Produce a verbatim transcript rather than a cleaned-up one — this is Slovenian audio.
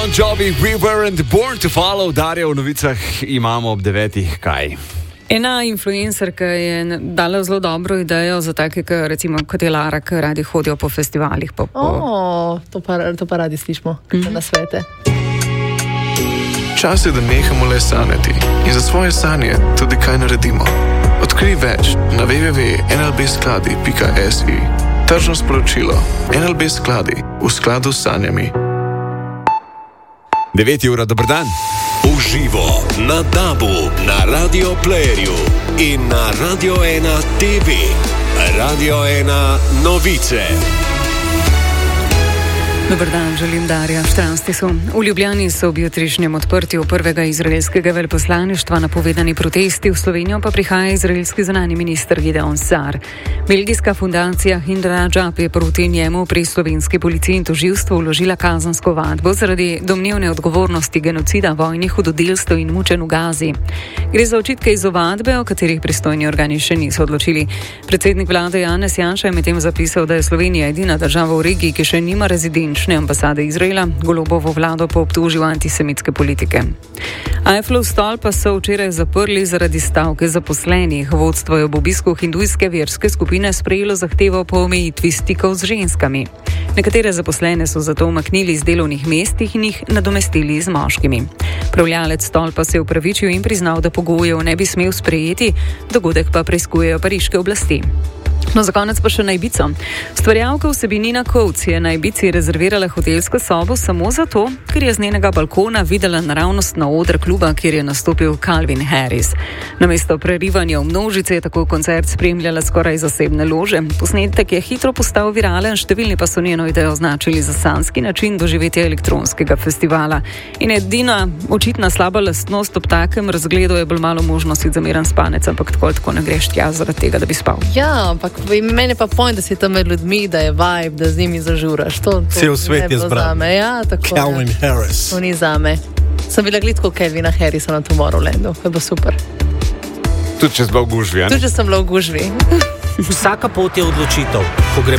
Bon Jovi, We Weren't Born to Follow. Darja, v novicah imamo ob devetih kaj? Ena influencerka je dala zelo dobro idejo za take, recimo, kot je Lara, ki radi hodijo po festivalih. Po, po... Oh, to, pa, to pa radi slišimo, mm-hmm. na svete. Čas je, da nehamo le sanjati in za svoje sanje tudi kaj naredimo. Odkrij več na w w w pika n l b skladi pika s i. Tržno sporočilo. N L B skladi v skladu s sanjami. devet ura, dober dan. Uživo na Dabu, na Radio Playerju in na Radio ena T V. Radio ena novice. Dobar dan, želim Darja. Štrasti so. V Ljubljani so ob jutrišnjem odprtju prvega izraelskega veleposlaništva napovedani protesti, v Slovenijo pa prihaja izraelski zunanji minister Gideon Sar. Belgijska fundacija Hind Rajab je proti njemu pri slovenski policiji in tožilstvu vložila kazensko vadbo zaradi domnevne odgovornosti genocida, vojnih hudodelstev in mučenj v Gazi. Gre za očitke iz ovadbe, o katerih pristojni organi še niso odločili. Predsednik vlade Janez Janša je medtem zapisal, da je Slovenija edina država v regiji, ki še nima rezidenčnosti ambasade Izraela, Golobovo vlado pa obtožil antisemitske politike. Eifflov stolp pa so včeraj zaprli zaradi stavke zaposlenih. Vodstvo je ob obisku hindujske verske skupine sprejelo zahtevo po omejitvi stikov z ženskami. Nekatere zaposlene so zato umaknili iz delovnih mest in jih nadomestili z moškimi. Pravljalec stolpa se je upravičil in priznal, da pogojev ne bi smel sprejeti, dogodek pa preiskujejo pariške oblasti. No, za konec pa še na Ibico. Stvarjavka vsebini na Kovc je na Ibici rezervirala hotelsko sobo samo zato, ker je z njenega balkona videla naravnost na oder kluba, kjer je nastopil Calvin Harris. Namesto prerivanja v množice je tako koncert spremljala skoraj zasebne lože. Posnetek je hitro postal viralen, številni pa so njeno idejo označili za sanjski način doživetja elektronskega festivala. In edina očitna slaba lastnost ob takem razgledu je bolj malo možnosti za miren spanec, ampak tako tako ne greš tja zaradi tega, da bi spal. Ja, ampak meni pa point, da si tam med ljudmi, da je vibe, da z njimi zažuraš. To, to Cel svet je zbran. Ja, tako. Calvin ja. Harris. To ni zame. Sem bila glitko Calvina Harrisa na Tomorrowlandu. To je bilo super. Tudi če si bila v gužvi, ja? Tudi če sem bila v gužvi. Vsaka pot je odločitev. Ko gremo